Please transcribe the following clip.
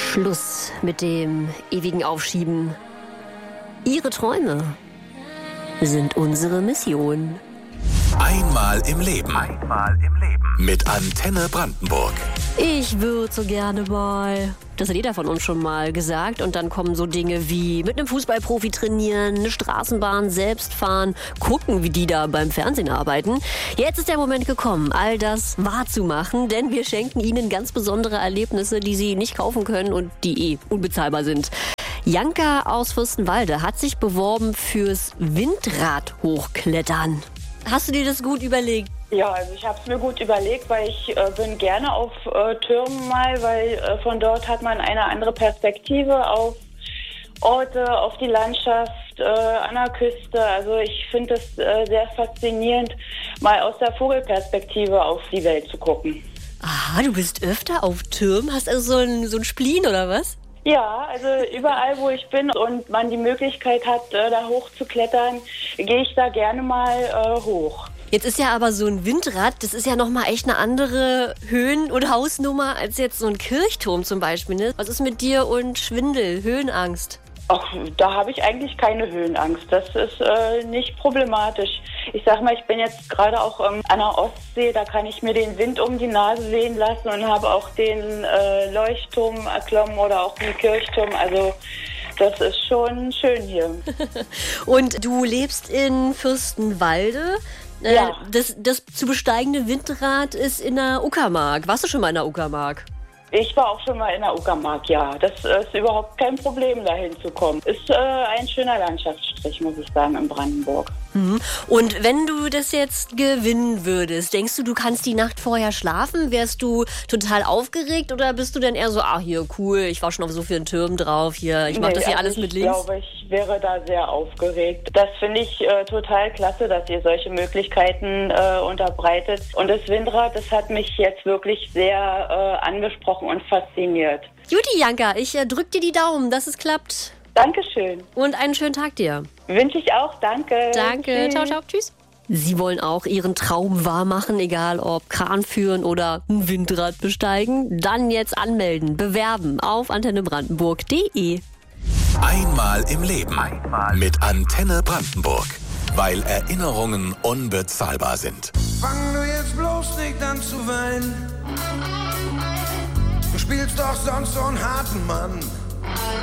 Schluss mit dem ewigen Aufschieben. Ihre Träume sind unsere Mission. Einmal im Leben. Mit Antenne Brandenburg. Ich würde so gerne mal. Das hat jeder von uns schon mal gesagt. Und dann kommen so Dinge wie mit einem Fußballprofi trainieren, eine Straßenbahn selbst fahren, gucken, wie die da beim Fernsehen arbeiten. Jetzt ist der Moment gekommen, all das wahrzumachen, denn wir schenken Ihnen ganz besondere Erlebnisse, die Sie nicht kaufen können und die unbezahlbar sind. Janka aus Fürstenwalde hat sich beworben fürs Windradhochklettern. Hast du dir das gut überlegt? Ja, also ich habe es mir gut überlegt, weil ich bin gerne auf Türmen mal, weil von dort hat man eine andere Perspektive auf Orte, auf die Landschaft, an der Küste. Also ich finde es sehr faszinierend, mal aus der Vogelperspektive auf die Welt zu gucken. Aha, du bist öfter auf Türmen? Hast also so ein Spleen oder was? Ja, also überall, wo ich bin und man die Möglichkeit hat, da hoch zu klettern, gehe ich da gerne mal hoch. Jetzt ist ja aber so ein Windrad, das ist ja nochmal echt eine andere Höhen- und Hausnummer als jetzt so ein Kirchturm zum Beispiel, ne? Was ist mit dir und Schwindel, Höhenangst? Ach, da habe ich eigentlich keine Höhenangst. Das ist nicht problematisch. Ich sag mal, ich bin jetzt gerade auch an der Ostsee, da kann ich mir den Wind um die Nase wehen lassen und habe auch den Leuchtturm erklommen oder auch den Kirchturm. Also das ist schon schön hier. Und du lebst in Fürstenwalde. Ja. Das zu besteigende Windrad ist in der Uckermark. Warst du schon mal in der Uckermark? Ich war auch schon mal in der Uckermark, ja. Das ist überhaupt kein Problem, da hinzukommen. Ist ein schöner Landschaftsstrich, muss ich sagen, in Brandenburg. Mhm. Und wenn du das jetzt gewinnen würdest, denkst du, du kannst die Nacht vorher schlafen? Wärst du total aufgeregt oder bist du denn eher so, hier, cool, ich war schon auf so vielen Türmen drauf, hier, ich mach das hier alles mit links? Ich glaube, ich wäre da sehr aufgeregt. Das finde ich total klasse, dass ihr solche Möglichkeiten unterbreitet. Und das Windrad, das hat mich jetzt wirklich sehr angesprochen und fasziniert. Juti, Janka, ich drück dir die Daumen, dass es klappt. Dankeschön. Und einen schönen Tag dir. Wünsche ich auch. Danke. Danke. Tschüss. Ciao, ciao. Tschüss. Sie wollen auch Ihren Traum wahrmachen, egal ob Kran führen oder ein Windrad besteigen? Dann jetzt anmelden, bewerben auf antennebrandenburg.de. Einmal im Leben. Mit Antenne Brandenburg. Weil Erinnerungen unbezahlbar sind. Fang du jetzt bloß nicht an zu weinen. Du spielst doch sonst so einen harten Mann.